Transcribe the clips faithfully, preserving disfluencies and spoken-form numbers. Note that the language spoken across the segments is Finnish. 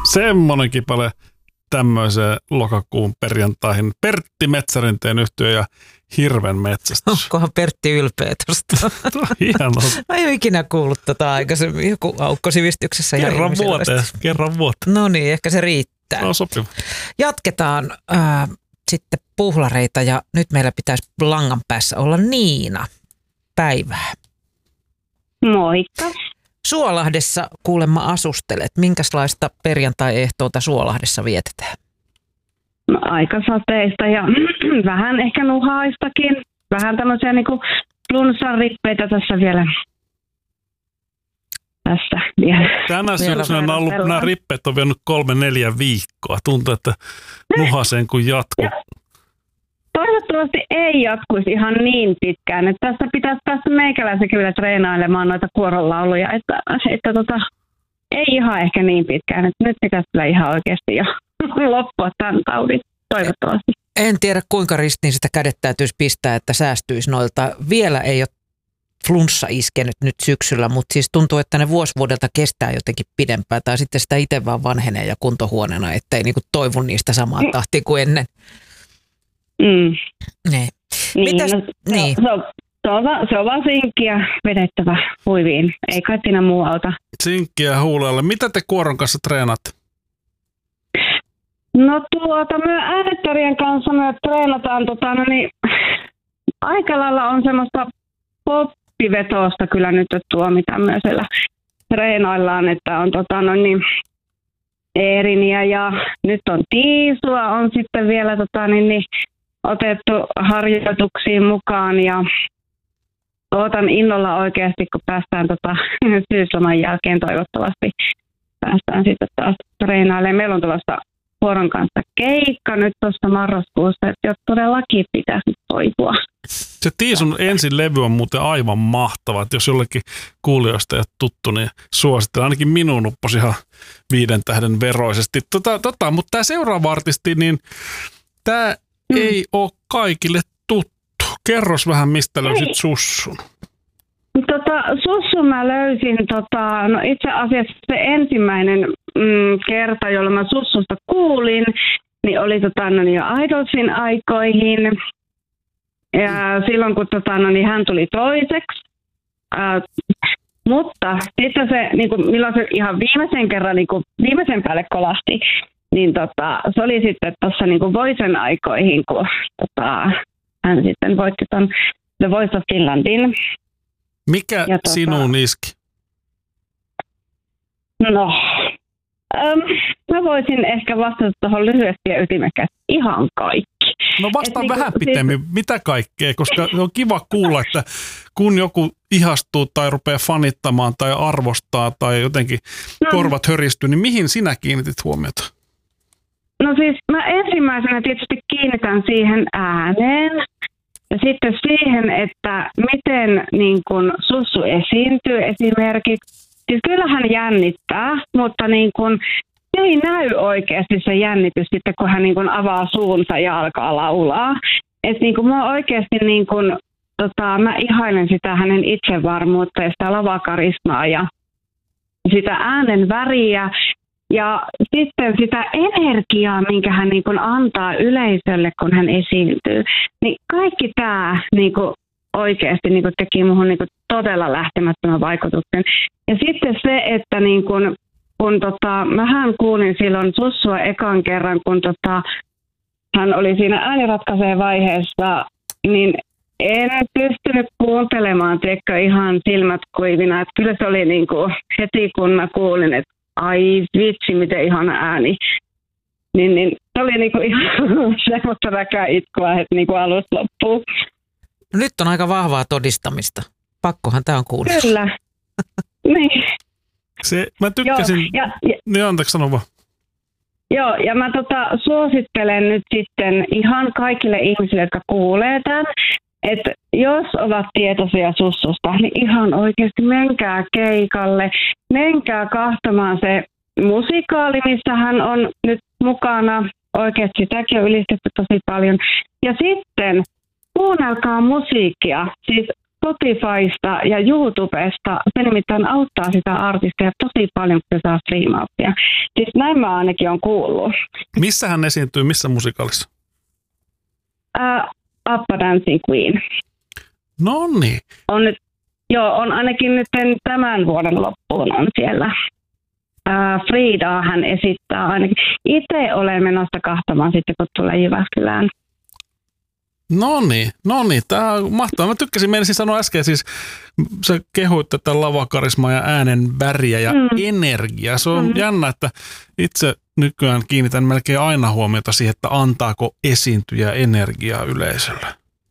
Semmoinen kipale tämmöiseen lokakuun perjantaihin. Pertti Metsärinteen yhtye ja Hirven metsästys. Onkohan Pertti ylpeä tuosta? Hienoa. Mä en ole ikinä kuullut tota aikaisemmin. Joku Aukko-sivistyksessä. Kerran vuoteen. Kerran vuoteen. No niin, ehkä se riittää. No sopiva. Jatketaan äh, sitten puhlareita ja nyt meillä pitäisi langan päässä olla Niina. Päivää. Moikka. Suolahdessa kuulemma asustelet. Minkälaista perjantai-ehtoota Suolahdessa vietetään? No, aika sateista ja vähän ehkä nuhaistakin. Vähän tämmöisiä niinku flunssan rippeitä tässä vielä. Tässä vielä. Tänä syksynä on ollut, nämä rippeet on vienyt kolme neljä viikkoa. Tuntuu, että nuhaseen kun jatkuu. Toivottavasti ei jatkuisi ihan niin pitkään, että tässä pitäisi päästä meikäläisen kyllä treenailemaan noita kuoronlauluja, että, että tota, ei ihan ehkä niin pitkään, että nyt pitäisi kyllä ihan oikeasti jo loppua tämän taudin, toivottavasti. En tiedä kuinka ristiin sitä kädet täytyisi pistää, että säästyisi noilta. Vielä ei ole flunssa iskenyt nyt syksyllä, mutta siis tuntuu, että ne vuosi vuodelta kestää jotenkin pidempään tai sitten sitä itse vaan vanhenee ja kuntohuoneena, ettei niinku toivu niistä samaan tahtiin kuin ennen. Mm. Niin. Niin, Mitäs, no, niin. Se, on, se, on va, se on vaan sinkkiä vedettävä huiviin. Ei kai siinä muu auta. Sinkkiä huulelle. Mitä te kuoron kanssa treenaatte? No tuota, me äänettarien kanssa me treenataan, tota, no niin, aika lailla on semmoista poppivetosta kyllä nyt tuo, mitä myös siellä treenaillaan, että on tota, no niin, Eeriniä ja nyt on Tiisua, on sitten vielä tota, niin, niin, otettu harjoituksiin mukaan ja ootan innolla oikeasti, kun päästään tota, syysloman jälkeen toivottavasti päästään sitten taas treenailemaan. Meillä on tuossa kuoron kanssa keikka nyt tuossa marraskuussa, että jos todellakin pitäisi nyt toipua. Se Tiisun ensin levy on muuten aivan mahtava, että jos jollekin kuulijoista ei ole tuttu, niin suosittelen. Ainakin minun upposi ihan viiden tähden veroisesti. Tota, tota, mutta tämä seuraava artisti, niin tämä mm. ei ole kaikille tuttu. Kerros vähän, mistä löysit ei. Sussun. Tota, Sussun mä löysin, tota, no itse asiassa se ensimmäinen mm, kerta, jolloin mä Sussusta kuulin, niin oli tota, no, jo Idolsin aikoihin. Ja silloin, kun tota, no, niin hän tuli toiseksi. Äh, mutta sitten se, niin kuin, milloin se ihan viimeisen kerran niin kuin, viimeisen päälle kolahti, niin tota, se oli sitten tuossa niin kuin Voicen aikoihin, kun tota, hän sitten voitti ton The Voice of Finlandin. Mikä ja, tota, sinuun iski? No, äm, mä voisin ehkä vastata tuohon lyhyesti ja ytimekkäästi ihan kaikki. No vastaan Et vähän niinku, pitemmin, siis mitä kaikkea, koska on kiva kuulla, että kun joku ihastuu tai rupeaa fanittamaan tai arvostaa tai jotenkin no, korvat höristyy, niin mihin sinä kiinnitit huomiota? No siis mä ensimmäisenä tietysti kiinnitän siihen ääneen ja sitten siihen, että miten niin kun Sussu esiintyy esimerkiksi. Siis kyllähän jännittää, mutta niin kun ei näy oikeasti se jännitys sitten, kun hän niin kun avaa suunsa ja alkaa laulaa. Että niin kun mä oikeasti niin kun, tota, mä ihailen sitä hänen itsevarmuutta ja sitä lavakarismaa ja sitä äänen väriä. Ja sitten sitä energiaa, minkä hän niin kuin antaa yleisölle, kun hän esiintyy. Niin kaikki tämä niin kuin oikeasti niin kuin teki minuun niin kuin todella lähtemättömän vaikutuksen. Ja sitten se, että niin kuin, kun tota, mähän kuulin silloin Sussua ekan kerran, kun tota, hän oli siinä ääniratkaiseen vaiheessa, niin en pystynyt kuuntelemaan, teekö ihan silmät kuivina. Että kyllä se oli niin kuin heti, kun mä kuulin, että ai vitsi, miten ihana ääni. Niin, niin se oli niinku ihan semmoista väkää itkua, että niinku alusta loppuu. No nyt on aika vahvaa todistamista. Pakkohan tää on kuunnella. Kyllä. Niin. Se, mä tykkäsin... Joo, ja, ja, niin anteeksi, sano vaan. Joo, ja mä tota, suosittelen nyt sitten ihan kaikille ihmisille, jotka kuulee tämän, että jos ovat tietoisia Sussusta, niin ihan oikeasti menkää keikalle, menkää kahtamaan se musikaali, missä hän on nyt mukana. Oikeasti sitäkin on ylistetty tosi paljon. Ja sitten kuunnelkaa musiikkia. Siis Spotifysta ja YouTubesta. Se nimittäin auttaa sitä artistia tosi paljon, kun se saa striimauksia. Siis näin mä ainakin on kuullut. Missä hän esiintyy, missä musikaalissa? Uh, Appa Dancing Queen. No niin. On nyt, joo, on ainakin nyt tämän vuoden loppuun on siellä. Uh, Fridaa hän esittää ainakin. Itse olen menossa kahtamaan sitten, kun tulee Jyväskylään. No niin, no niin. Tämä on mahtavaa. Mä tykkäsin, meinasin sanoa äsken, siis sä kehuit tätä lavakarismaa ja äänen väriä ja mm. energiaa. Se on mm. jännä, että itse nykyään kiinnitän melkein aina huomiota siihen, että antaako esiintyjä energiaa yleisölle.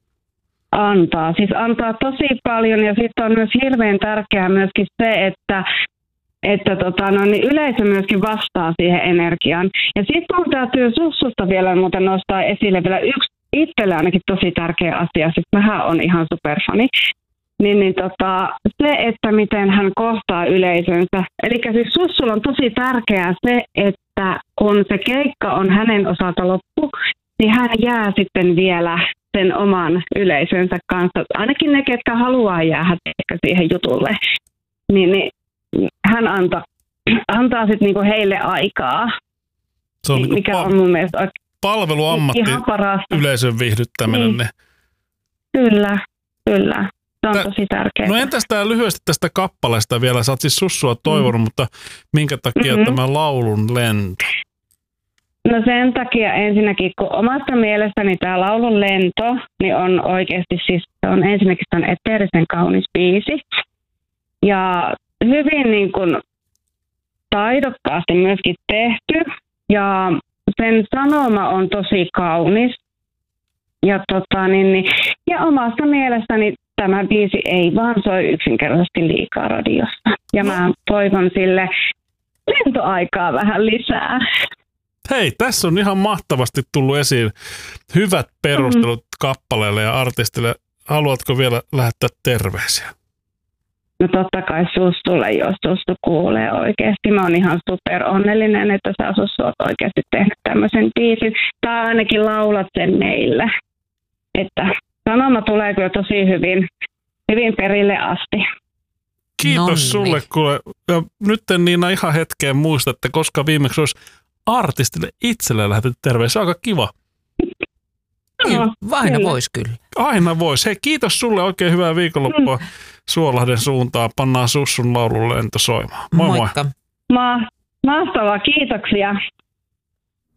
Antaa, siis antaa tosi paljon ja sitten on myös hirveän tärkeää myöskin se, että että tota, no, niin yleisö myöskin vastaa siihen energiaan. Ja sitten mun täytyy Sussusta vielä muuten nostaa esille vielä yksi itselle ainakin tosi tärkeä asia, siis mähän on ihan superfani. Niin, niin tota, se, että miten hän kohtaa yleisönsä. Eli siis Sussulla on tosi tärkeää se, että kun se keikka on hänen osalta loppu, niin hän jää sitten vielä sen oman yleisönsä kanssa. Ainakin ne, ketkä haluaa jäädä siihen jutulle, niin, niin hän anta, antaa sitten niinku heille aikaa, se on mikä niinku on mun mielestä oikein palveluammatti, ihan parasta. Yleisön viihdyttäminen. Niin. Kyllä, kyllä. Se on Tää, tosi tärkeää. No entäs tää lyhyesti tästä kappaleesta vielä? Sä oot siis Sussua toivonut, mm. mutta minkä takia mm-hmm. tämä laulun lento? No sen takia ensinnäkin, kun omasta mielestäni tämä laulun lento niin on oikeasti siis, se on ensinnäkin se on eteerisen kaunis biisi. Ja hyvin niin kuin taidokkaasti myöskin tehty ja sen sanoma on tosi kaunis. Ja, tota, niin, niin, ja omasta mielestäni tämä biisi ei vaan soi yksinkertaisesti liikaa radiossa. Ja mä toivon sille lentoaikaa vähän lisää. Hei, tässä on ihan mahtavasti tullut esiin hyvät perustelut mm. kappaleelle ja artistille. Haluatko vielä lähettää terveisiä? No totta kai Sussulle, jos Sussu kuulee oikeasti. Mä oon ihan super onnellinen, että sä Sussu oot oikeasti tehnyt tämmöisen biisin. Tai ainakin laulat sen meille. Että sanoma tulee kyllä tosi hyvin, hyvin perille asti. Kiitos Nonni. sulle. Kuule. Ja nyt en Niina ihan hetkeen muista, että koska viimeksi olisi artistille itselle lähetetty terveisiä. Aika kiva. No, aina voisi kyllä. Aina vois. Hei, kiitos sulle. Oikein hyvää viikonloppua mm. Suolahden suuntaan. Pannaan Sussun laulun lento soimaan. Moi Moikka. moi. Ma- mahtavaa, kiitoksia.